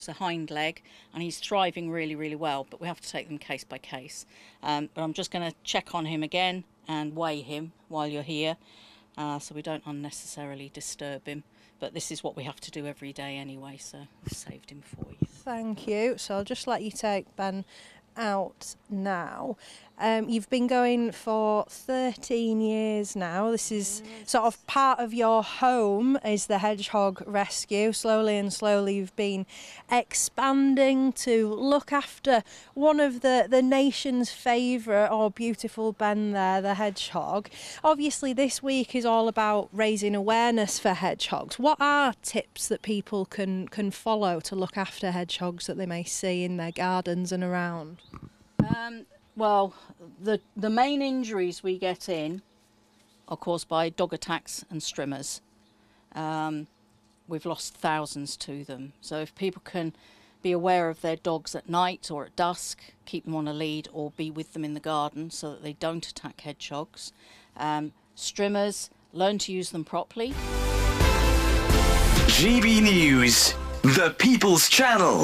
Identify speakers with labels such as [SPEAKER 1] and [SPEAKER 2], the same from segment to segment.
[SPEAKER 1] a hind leg, and he's thriving really, really well, but we have to take them case by case. But I'm just going to check on him again and weigh him while you're here, so we don't unnecessarily disturb him. But this is what we have to do every day anyway, so I've saved him for you.
[SPEAKER 2] Thank you. So I'll just let you take Ben out now. You've been going for 13 years now. This is sort of part of your home, is the hedgehog rescue. Slowly and slowly you've been expanding to look after one of the nation's favourite, beautiful Ben there, the hedgehog. Obviously this week is all about raising awareness for hedgehogs. What are tips that people can follow to look after hedgehogs that they may see in their gardens and around?
[SPEAKER 1] Well, the main injuries we get in are caused by dog attacks and strimmers. We've lost thousands to them. So if people can be aware of their dogs at night or at dusk, keep them on a lead or be with them in the garden so that they don't attack hedgehogs. Strimmers, learn to use them properly.
[SPEAKER 3] GB News, the People's Channel.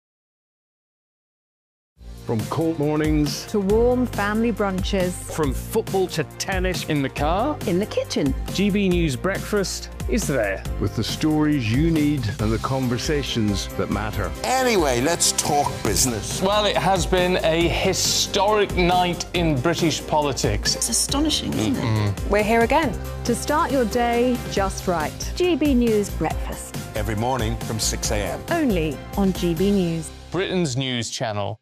[SPEAKER 4] From cold mornings
[SPEAKER 5] to warm family brunches,
[SPEAKER 4] from football to tennis in the car,
[SPEAKER 5] in the kitchen.
[SPEAKER 4] GB News Breakfast is there with the stories you need and the conversations that matter.
[SPEAKER 6] Anyway, let's talk business.
[SPEAKER 7] Well, it has been a historic night in British politics.
[SPEAKER 8] It's astonishing, isn't it?
[SPEAKER 5] We're here again to start your day just right. GB News Breakfast.
[SPEAKER 6] Every morning from 6 a.m.
[SPEAKER 5] Only on GB News.
[SPEAKER 7] Britain's news channel.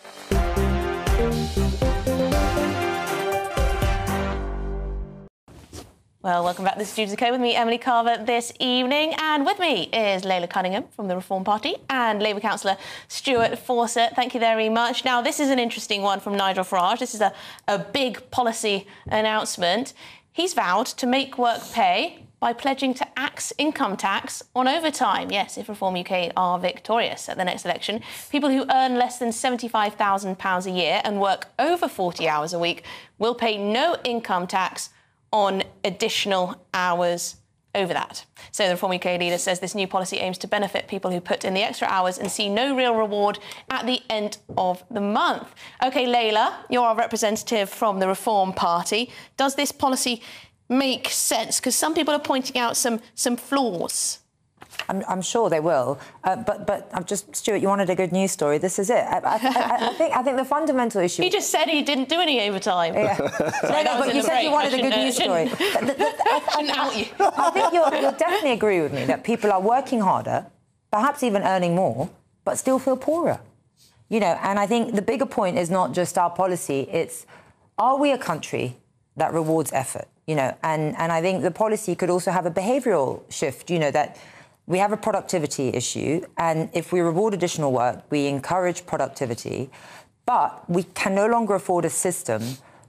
[SPEAKER 9] Well, welcome back to the Studio Co with me, Emily Carver, this evening. And with me is Layla Cunningham from the Reform Party and Labour councillor Stuart Fawcett. Thank you very much. Now, this is an interesting one from Nigel Farage. This is a big policy announcement. He's vowed to make work pay by pledging to axe income tax on overtime. Yes, if Reform UK are victorious at the next election, people who earn less than £75,000 a year and work over 40 hours a week will pay no income tax on additional hours over that. So the Reform UK leader says this new policy aims to benefit people who put in the extra hours and see no real reward at the end of the month. OK, Layla, you're our representative from the Reform Party. Does this policy make sense? Because some people are pointing out some flaws.
[SPEAKER 10] I'm sure they will, but I'm just, Stuart, you wanted a good news story. This is it. I think the fundamental issue.
[SPEAKER 9] He just said he didn't do any overtime.
[SPEAKER 10] Yeah. no, but you said you wanted a good news story.
[SPEAKER 9] I shouldn't out you.
[SPEAKER 10] I think you'll definitely agree with me that people are working harder, perhaps even earning more, but still feel poorer. You know, and I think the bigger point is not just our policy; it's are we a country that rewards effort? You know, and I think the policy could also have a behavioural shift. You know that. We have a productivity issue, and if we reward additional work, we encourage productivity, but we can no longer afford a system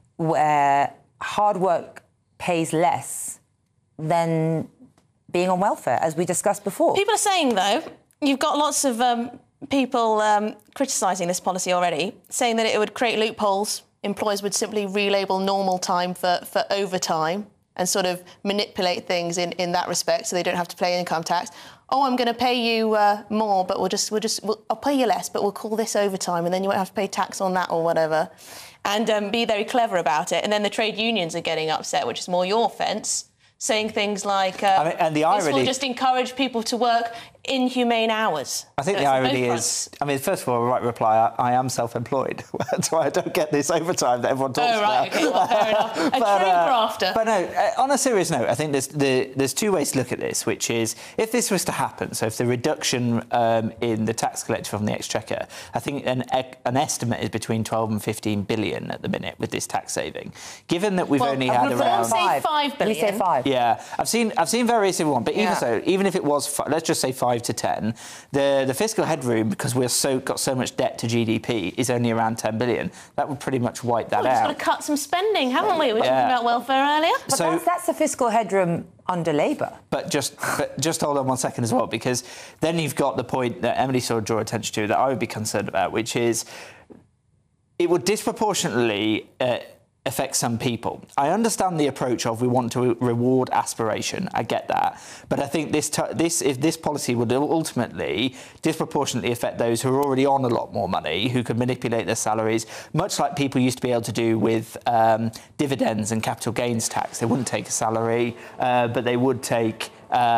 [SPEAKER 10] where hard work pays less than being on welfare, as we discussed before.
[SPEAKER 9] People are saying, though, you've got lots of people criticising this policy already, saying that it would create loopholes. Employers would simply relabel normal time for overtime and sort of manipulate things in that respect so they don't have to pay income tax. Oh, I'm going to pay you more, but I'll pay you less, but we'll call this overtime and then you won't have to pay tax on that or whatever. And be very clever about it. And then the trade unions are getting upset, which is more your fence, saying things like,
[SPEAKER 11] and the irony,
[SPEAKER 9] this will just encourage people to work inhumane hours.
[SPEAKER 11] I think the irony is, first of all, right reply, I am self-employed. That's why I don't get this overtime that everyone talks about.
[SPEAKER 9] OK, well, fair enough. A true grafter.
[SPEAKER 11] But no, on a serious note, I think there's two ways to look at this, which is, if this was to happen, so if the reduction in the tax collected from the Exchequer, I think an estimate is between 12 and 15 billion at the minute with this tax saving. Given that we've only had around...
[SPEAKER 9] say 5 billion.
[SPEAKER 10] We say 5.
[SPEAKER 11] Yeah, I've seen various different ones, but even so, even if it was, let's just say 5 to 10, the fiscal headroom, because we've got so much debt to GDP, is only around 10 billion. That would pretty much wipe that out.
[SPEAKER 9] We've got to cut some spending, haven't we? We were talking about welfare earlier.
[SPEAKER 10] But that's the fiscal headroom under Labour.
[SPEAKER 11] But just hold on one second as well, because then you've got the point that Emily sort of drew attention to that I would be concerned about, which is it would disproportionately affects some people. I understand the approach of we want to reward aspiration. I get that, but I think this policy would ultimately disproportionately affect those who are already on a lot more money, who can manipulate their salaries, much like people used to be able to do with dividends and capital gains tax. They wouldn't take a salary, but they would take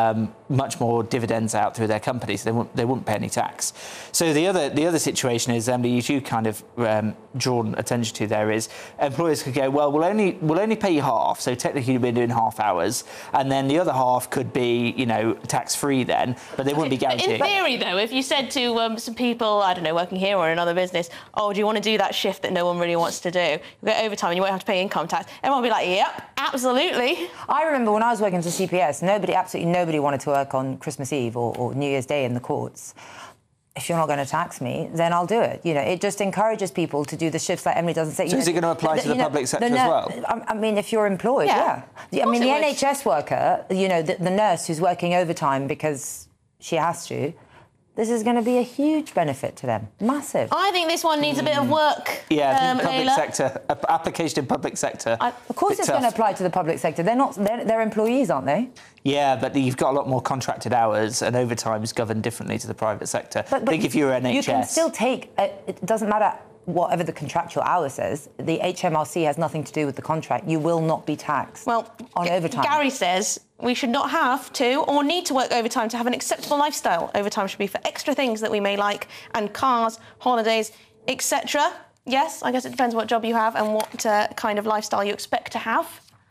[SPEAKER 11] much more dividends out through their companies. They wouldn't pay any tax. So the other situation is, Emily, as you kind of drawn attention to there, is employers could go, well, we'll only pay you half. So technically you've been doing half hours, and then the other half could be, you know, tax free then, but they wouldn't be guaranteed.
[SPEAKER 9] In theory, though, if you said to some people, I don't know, working here or in another business, oh, do you want to do that shift that no one really wants to do? You get overtime and you won't have to pay income tax. Everyone will be like, yep, absolutely.
[SPEAKER 10] I remember when I was working for CPS, absolutely nobody wanted to work on Christmas Eve or New Year's Day in the courts. If you're not going to tax me, then I'll do it. You know, it just encourages people to do the shifts like Emily doesn't say.
[SPEAKER 11] So is it going to apply to the public sector as well?
[SPEAKER 10] I mean, if you're employed, yeah. I mean, the NHS worker, you know, the nurse who's working overtime because she has to, this is going to be a huge benefit to them. Massive.
[SPEAKER 9] I think this one needs a bit of work.
[SPEAKER 11] Yeah, I think public sector, application in public sector.
[SPEAKER 10] Of course it's going to apply to the public sector. They're employees, aren't they?
[SPEAKER 11] Yeah, but you've got a lot more contracted hours, and overtime is governed differently to the private sector. But I think if you're NHS...
[SPEAKER 10] You can still take... it doesn't matter whatever the contractual hour says. The HMRC has nothing to do with the contract. You will not be taxed on overtime.
[SPEAKER 9] Gary says we should not have to or need to work overtime to have an acceptable lifestyle. Overtime should be for extra things that we may like, and cars, holidays, etc. Yes, I guess it depends what job you have and what kind of lifestyle you expect to have.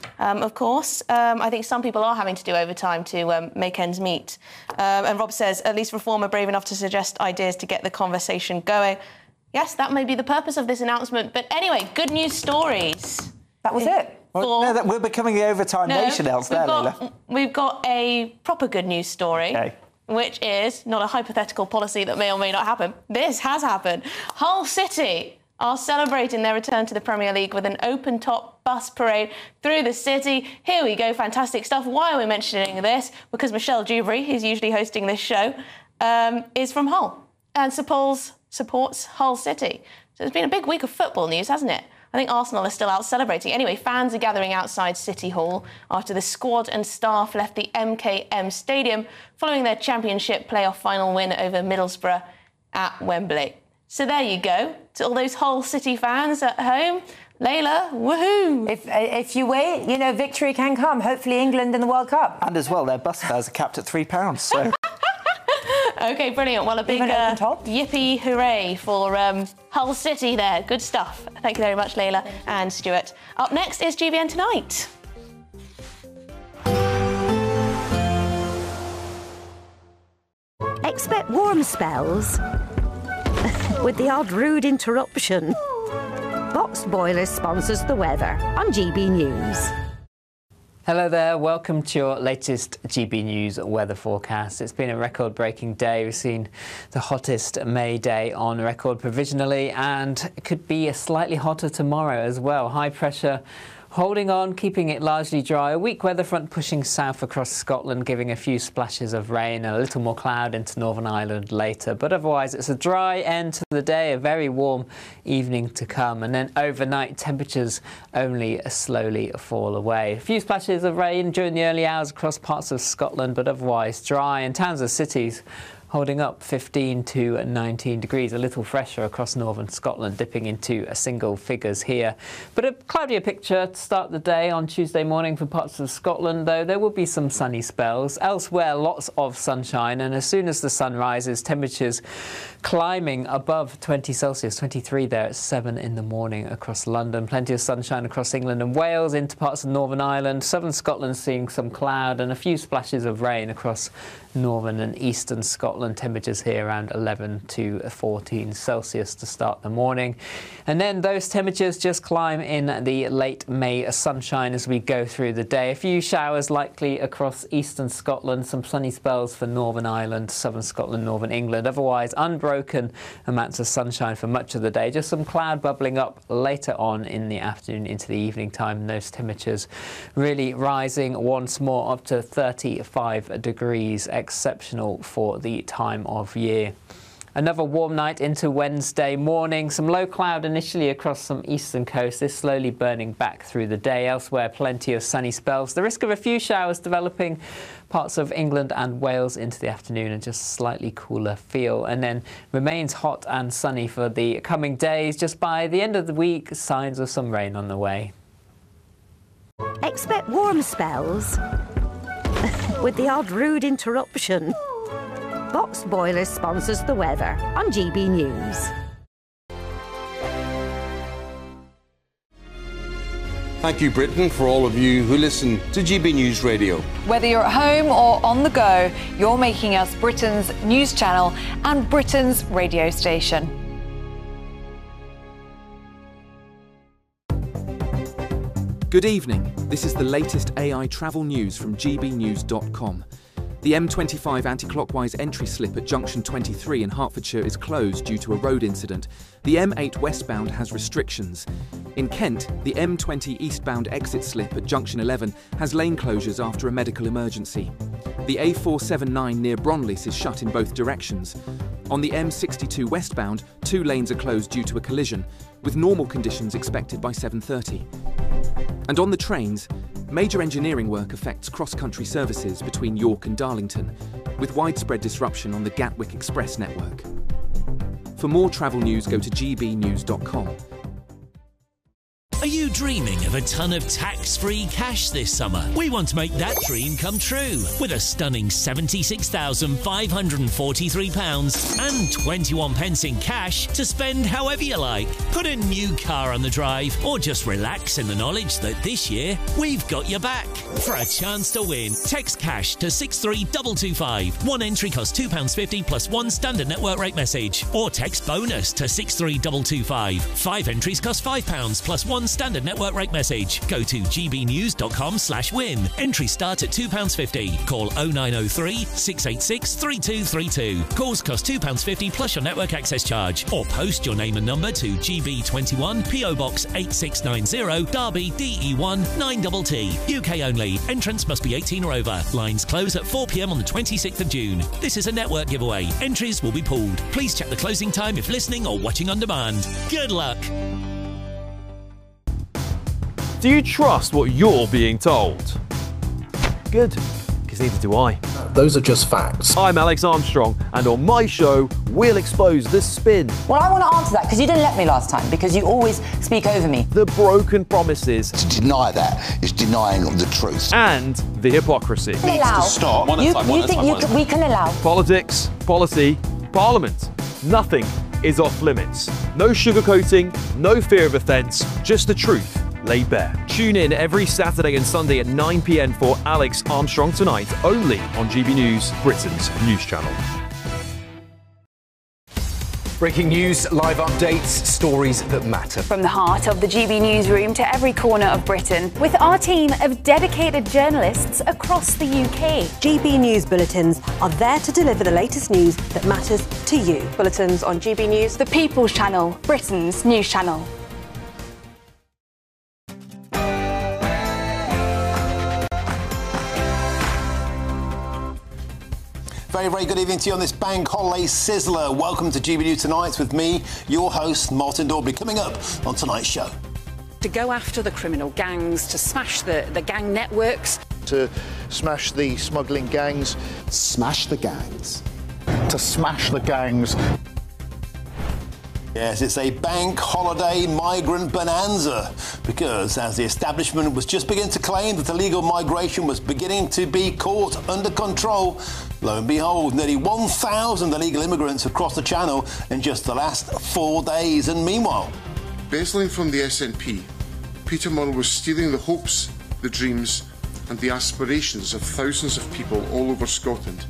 [SPEAKER 9] Of course, I think some people are having to do overtime to make ends meet. And Rob says, at least Reform are brave enough to suggest ideas to get the conversation going. Yes, that may be the purpose of this announcement. But anyway, good news stories.
[SPEAKER 10] That was it.
[SPEAKER 11] Well, no, we're becoming the overtime nation else there, Leila.
[SPEAKER 9] We've got a proper good news story, which is not a hypothetical policy that may or may not happen. This has happened. Hull City are celebrating their return to the Premier League with an open-top bus parade through the city. Here we go, fantastic stuff. Why are we mentioning this? Because Michelle Dewberry, who's usually hosting this show, is from Hull and supports Hull City. So it's been a big week of football news, hasn't it? I think Arsenal are still out celebrating. Anyway, fans are gathering outside City Hall after the squad and staff left the MKM Stadium following their Championship playoff final win over Middlesbrough at Wembley. So there you go. To all those Hull City fans at home, Leila, woohoo!
[SPEAKER 10] If you wait, you know, victory can come. Hopefully England in the World Cup.
[SPEAKER 11] And as well, their bus fares are capped at £3, so...
[SPEAKER 9] OK, brilliant. Well, a big yippee hooray for Hull City there. Good stuff. Thank you very much, Leila and Stuart. Up next is GBN Tonight.
[SPEAKER 8] Expect warm spells with the odd rude interruption. Box Boilers sponsors the weather on GB News.
[SPEAKER 12] Hello there, welcome to your latest GB News weather forecast. It's been a record-breaking day. We've seen the hottest May day on record provisionally, and it could be a slightly hotter tomorrow as well. High pressure holding on, keeping it largely dry. A weak weather front pushing south across Scotland, giving a few splashes of rain and a little more cloud into Northern Ireland later. But otherwise, it's a dry end to the day, a very warm evening to come. And then overnight, temperatures only slowly fall away. A few splashes of rain during the early hours across parts of Scotland, but otherwise dry. And towns and cities holding up 15 to 19 degrees, a little fresher across northern Scotland, dipping into single figures here. But a cloudier picture to start the day on Tuesday morning for parts of Scotland, though there will be some sunny spells. Elsewhere, lots of sunshine, and as soon as the sun rises, temperatures climbing above 20 Celsius, 23 there at 7 in the morning across London. Plenty of sunshine across England and Wales into parts of Northern Ireland. Southern Scotland seeing some cloud and a few splashes of rain across northern and eastern Scotland. Temperatures here around 11 to 14 Celsius to start the morning. And then those temperatures just climb in the late May sunshine as we go through the day. A few showers likely across eastern Scotland, some sunny spells for Northern Ireland, southern Scotland, northern England. Otherwise, unbroken amounts of sunshine for much of the day. Just some cloud bubbling up later on in the afternoon into the evening time. And those temperatures really rising once more up to 35 degrees, exceptional for the time of year. Another warm night into Wednesday morning. Some low cloud initially across some eastern coast. This slowly burning back through the day. Elsewhere, plenty of sunny spells. The risk of a few showers developing parts of England and Wales into the afternoon, and just slightly cooler feel. And then remains hot and sunny for the coming days. Just by the end of the week, signs of some rain on the way.
[SPEAKER 8] Expect warm spells with the odd rude interruption. Box Boilers sponsors the weather on GB News.
[SPEAKER 6] Thank you, Britain, for all of you who listen to GB News Radio.
[SPEAKER 13] Whether you're at home or on the go, you're making us Britain's news channel and Britain's radio station.
[SPEAKER 14] Good evening. This is the latest AI travel news from gbnews.com. The M25 anti-clockwise entry slip at junction 23 in Hertfordshire is closed due to a road incident. The M8 westbound has restrictions. In Kent, the M20 eastbound exit slip at junction 11 has lane closures after a medical emergency. The A479 near Bronleys is shut in both directions. On the M62 westbound, 2 lanes are closed due to a collision, with normal conditions expected by 7:30. And on the trains, major engineering work affects cross-country services between York and Darlington, with widespread disruption on the Gatwick Express network. For more travel news, go to gbnews.com.
[SPEAKER 15] Are you dreaming of a ton of tax-free cash this summer? We want to make that dream come true with a stunning £76,543 and 21 pence in cash to spend however you like. Put a new car on the drive or just relax in the knowledge that this year we've got your back. For a chance to win, text cash to 63225. One entry costs £2.50 plus one standard network rate message. Or text bonus to 63225. 5 entries cost £5 plus one standard network rate message. Go to gbnews.com/win. Entries start at £2.50. Call 0903 686 3232. Calls cost £2.50 plus your network access charge. Or post your name and number to GB21 PO Box 8690 Derby DE1 9TT. UK only. Entrants must be 18 or over. Lines close at 4 p.m. on the 26th of June. This is a network giveaway. Entries will be pooled. Please check the closing time if listening or watching on demand. Good luck.
[SPEAKER 16] Do you trust what you're being told? Good, because neither do I.
[SPEAKER 17] Those are just facts.
[SPEAKER 16] I'm Alex Armstrong, and on my show, we'll expose the spin.
[SPEAKER 10] Well, I want to answer that, because you didn't let me last time, because you always speak over me.
[SPEAKER 16] The broken promises.
[SPEAKER 6] To deny that is denying the truth.
[SPEAKER 16] And the hypocrisy.
[SPEAKER 10] We can stop. You think we can allow?
[SPEAKER 16] Politics, policy, parliament. Nothing is off limits. No sugarcoating, no fear of offence, just the truth laid bare. Tune in every Saturday and Sunday at 9 p.m. for Alex Armstrong Tonight, only on GB News, Britain's news channel.
[SPEAKER 17] Breaking news, live updates, stories that matter.
[SPEAKER 13] From the heart of the GB newsroom to every corner of Britain, with our team of dedicated journalists across the UK.
[SPEAKER 18] GB News bulletins are there to deliver the latest news that matters to you. Bulletins on GB News,
[SPEAKER 13] the People's Channel, Britain's news channel.
[SPEAKER 19] Very, very good evening to you on this bank holiday sizzler. Welcome to GB News Tonight with me, your host, Martin Dawberry. Coming up on tonight's show.
[SPEAKER 20] To go after the criminal gangs, to smash the gang networks.
[SPEAKER 21] To smash the smuggling gangs.
[SPEAKER 22] Smash the gangs.
[SPEAKER 21] To smash the gangs.
[SPEAKER 19] Yes, it's a bank holiday migrant bonanza because as the establishment was just beginning to claim that illegal migration was beginning to be caught under control, lo and behold, nearly 1,000 illegal immigrants have crossed the Channel in just the last 4 days. And meanwhile,
[SPEAKER 23] embezzling from the SNP, Peter Murrell was stealing the hopes, the dreams and the aspirations of thousands of people all over Scotland.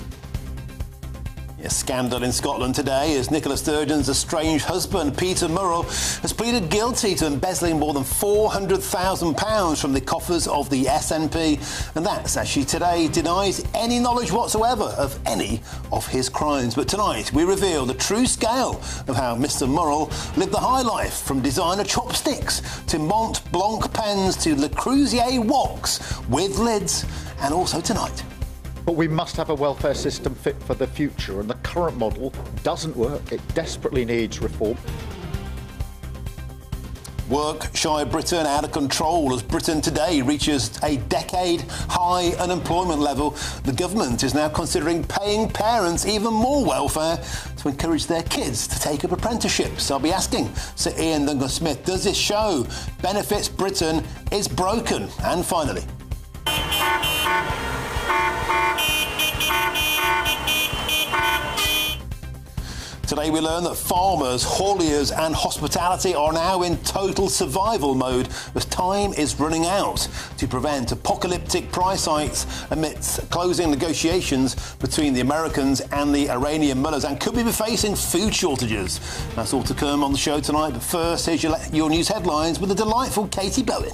[SPEAKER 19] A scandal in Scotland today as Nicola Sturgeon's estranged husband, Peter Murrell, has pleaded guilty to embezzling more than £400,000 from the coffers of the SNP. And that's as she today denies any knowledge whatsoever of any of his crimes. But tonight we reveal the true scale of how Mr Murrell lived the high life, from designer chopsticks to Mont Blanc pens to Le Creuset woks with lids. And also tonight,
[SPEAKER 21] But we must have a welfare system fit for the future, and the current model doesn't work. It desperately needs reform.
[SPEAKER 19] Work shy Britain out of control as Britain today reaches a decade-high unemployment level. The government is now considering paying parents even more welfare to encourage their kids to take up apprenticeships. I'll be asking Sir Ian Duncan-Smith, does this show benefits Britain is broken? And finally... Today we learn that farmers, hauliers and hospitality are now in total survival mode as time is running out to prevent apocalyptic price hikes amidst closing negotiations between the Americans and the Iranian mullahs, and could we be facing food shortages? That's all to come on the show tonight, but first here's your news headlines with the delightful Katie Bowen.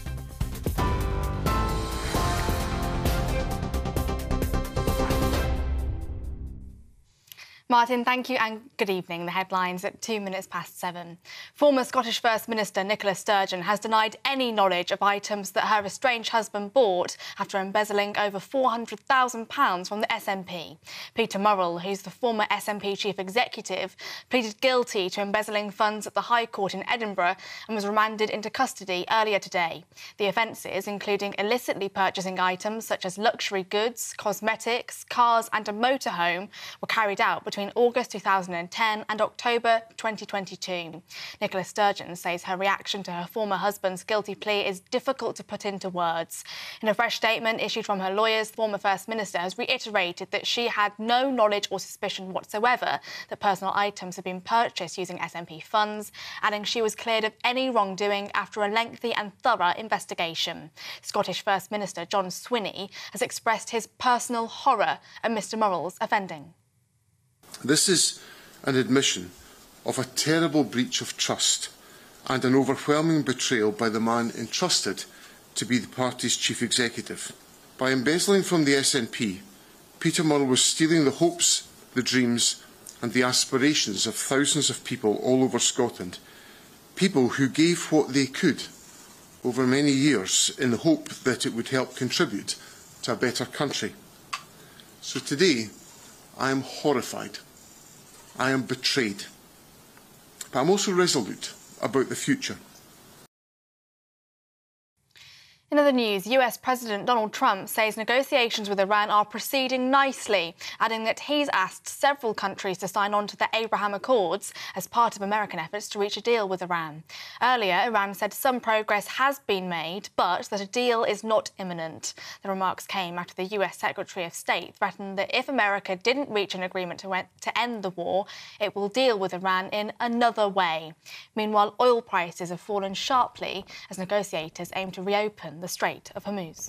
[SPEAKER 1] Martin, thank you and good evening. The headlines at 7:02. Former Scottish First Minister Nicola Sturgeon has denied any knowledge of items that her estranged husband bought after embezzling over £400,000 from the SNP. Peter Murrell, who's the former SNP chief executive, pleaded guilty to embezzling funds at the High Court in Edinburgh and was remanded into custody earlier today. The offences, including illicitly purchasing items such as luxury goods, cosmetics, cars and a motorhome, were carried out between August 2010 and October 2022. Nicola Sturgeon says her reaction to her former husband's guilty plea is difficult to put into words. In a fresh statement issued from her lawyers, the former First Minister has reiterated that she had no knowledge or suspicion whatsoever that personal items had been purchased using SNP funds, adding she was cleared of any wrongdoing after a lengthy and thorough investigation. Scottish First Minister John Swinney has expressed his personal horror at Mr Murrell's offending.
[SPEAKER 23] This is an admission of a terrible breach of trust and an overwhelming betrayal by the man entrusted to be the party's chief executive. By embezzling from the SNP, Peter Murrell was stealing the hopes, the dreams and the aspirations of thousands of people all over Scotland, people who gave what they could over many years in the hope that it would help contribute to a better country. So today, I am horrified. I am betrayed. But I'm also resolute about the future.
[SPEAKER 1] In other news, US President Donald Trump says negotiations with Iran are proceeding nicely, adding that he's asked several countries to sign on to the Abraham Accords as part of American efforts to reach a deal with Iran. Earlier, Iran said some progress has been made, but that a deal is not imminent. The remarks came after the US Secretary of State threatened that if America didn't reach an agreement to end the war, it will deal with Iran in another way. Meanwhile, oil prices have fallen sharply as negotiators aim to reopen the Strait of Hormuz.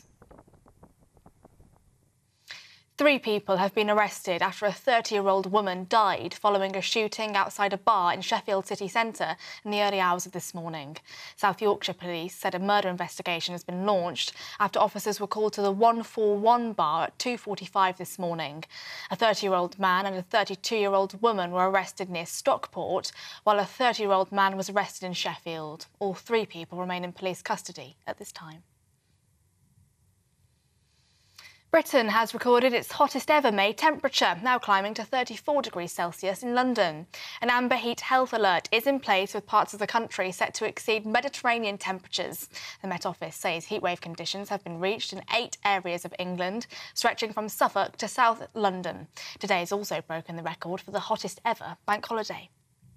[SPEAKER 1] 3 people have been arrested after a 30-year-old woman died following a shooting outside a bar in Sheffield city centre in the early hours of this morning. South Yorkshire Police said a murder investigation has been launched after officers were called to the 141 bar at 2:45 this morning. A 30-year-old man and a 32-year-old woman were arrested near Stockport, while a 30-year-old man was arrested in Sheffield. All 3 people remain in police custody at this time. Britain has recorded its hottest ever May temperature, now climbing to 34 degrees Celsius in London. An amber heat health alert is in place with parts of the country set to exceed Mediterranean temperatures. The Met Office says heatwave conditions have been reached in 8 areas of England, stretching from Suffolk to South London. Today has also broken the record for the hottest ever bank holiday.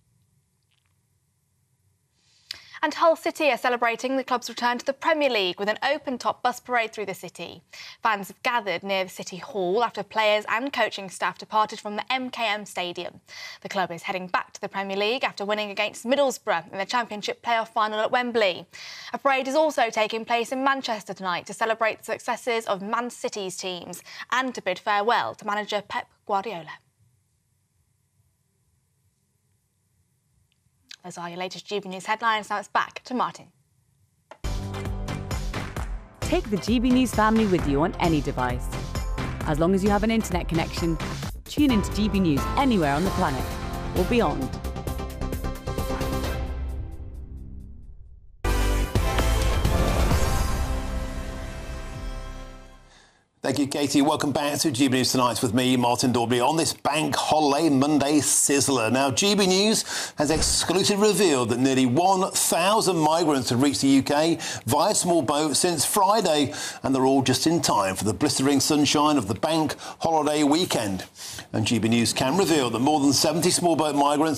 [SPEAKER 1] And Hull City are celebrating the club's return to the Premier League with an open-top bus parade through the city. Fans have gathered near the City Hall after players and coaching staff departed from the MKM Stadium. The club is heading back to the Premier League after winning against Middlesbrough in the Championship playoff final at Wembley. A parade is also taking place in Manchester tonight to celebrate the successes of Man City's teams and to bid farewell to manager Pep Guardiola. Those are your latest GB News headlines. Now it's back to Martin.
[SPEAKER 5] Take the GB News family with you on any device. As long as you have an internet connection, tune into GB News anywhere on the planet or beyond.
[SPEAKER 19] Thank you, Katie. Welcome back to GB News Tonight with me, Martin Daubry, on this Bank Holiday Monday sizzler. Now, GB News has exclusively revealed that nearly 1,000 migrants have reached the UK via small boat since Friday, and they're all just in time for the blistering sunshine of the Bank Holiday weekend. And GB News can reveal that more than 70 small boat migrants